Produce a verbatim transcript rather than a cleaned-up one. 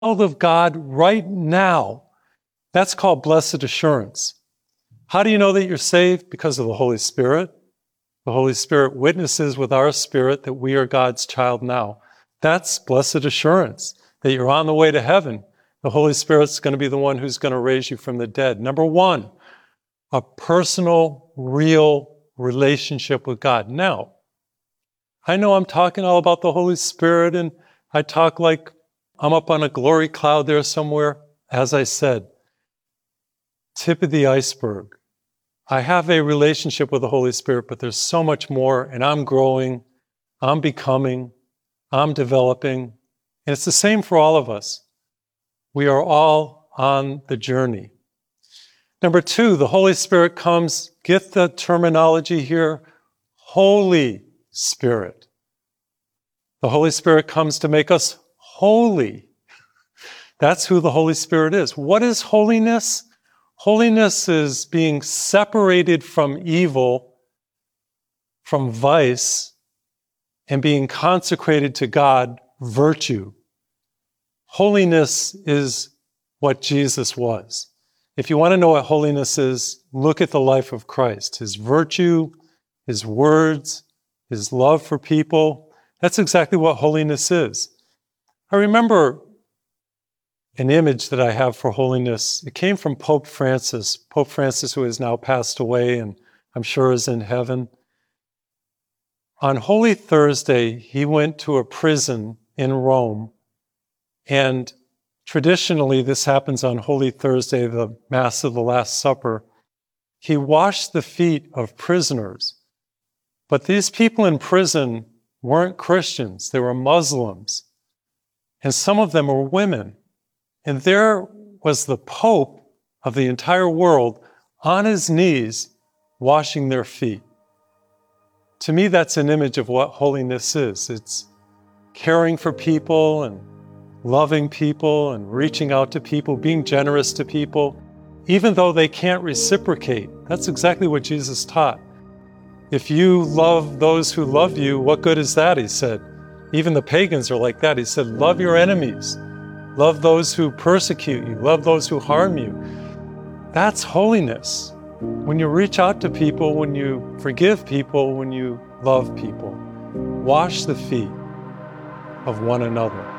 of God right now. That's called blessed assurance. How do you know that you're saved? Because of the Holy Spirit. The Holy Spirit witnesses with our spirit that we are God's child now. That's blessed assurance, that you're on the way to heaven. The Holy Spirit's going to be the one who's going to raise you from the dead. Number one, a personal, real relationship with God. Now, I know I'm talking all about the Holy Spirit, and I talk like I'm up on a glory cloud there somewhere. As I said, tip of the iceberg. I have a relationship with the Holy Spirit, but there's so much more, and I'm growing, I'm becoming, I'm developing, and it's the same for all of us. We are all on the journey. Number two, the Holy Spirit comes, get the terminology here, Holy Spirit. The Holy Spirit comes to make us holy. That's who the Holy Spirit is. What is holiness? Holiness is being separated from evil, from vice, and being consecrated to God, virtue. Holiness is what Jesus was. If you want to know what holiness is, look at the life of Christ. His virtue, his words, his love for people. That's exactly what holiness is. I remember an image that I have for holiness. It came from Pope Francis. Pope Francis, who has now passed away and I'm sure is in heaven. On Holy Thursday, he went to a prison in Rome. And traditionally, this happens on Holy Thursday, the Mass of the Last Supper. He washed the feet of prisoners. But these people in prison weren't Christians. They were Muslims. And some of them were women. And there was the Pope of the entire world on his knees washing their feet. To me, that's an image of what holiness is. It's caring for people and loving people and reaching out to people, being generous to people, even though they can't reciprocate. That's exactly what Jesus taught. If you love those who love you, what good is that, he said. Even the pagans are like that. He said, love your enemies. Love those who persecute you. Love those who harm you. That's holiness. When you reach out to people, when you forgive people, when you love people, wash the feet of one another.